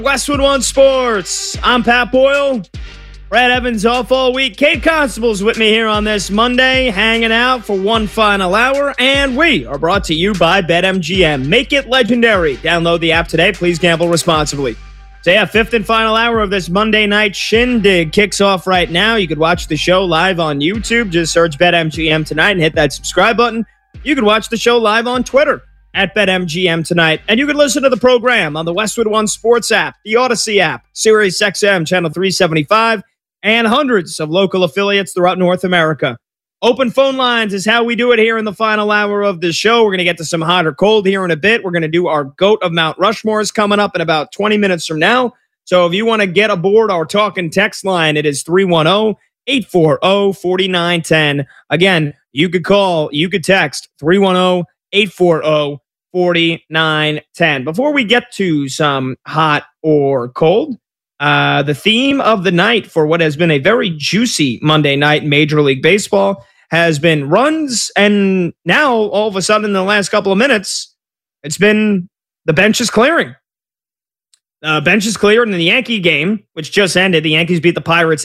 Westwood One Sports. I'm Pat Boyle. Brad Evans off all week. Kate Constable's with me here on this Monday, hanging out for one final hour. And we are brought to you by BetMGM. Make it legendary. Download the app today. Please gamble responsibly. So yeah, fifth and final hour of this Monday night shindig kicks off right now. You could watch the show live on YouTube. Just search BetMGM tonight and hit that subscribe button. You could watch the show live on Twitter at BetMGM tonight. And you can listen to the program on the Westwood One Sports app, the Odyssey app, Sirius XM, Channel 375, and hundreds of local affiliates throughout North America. Open phone lines is how we do it here in the final hour of the show. We're going to get to some hot or cold here in a bit. We're going to do our GOAT of Mount Rushmore is coming up in about 20 minutes from now. So if you want to get aboard our talking text line, it is 310-840-4910. Again, you could call, you could text 310-840-4910. Before we get to some hot or cold, the theme of the night for what has been a very juicy Monday night in Major League Baseball has been runs, and now, all of a sudden, in the last couple of minutes, it's been the bench is clearing. Bench is cleared in the Yankee game, which just ended. The Yankees beat the Pirates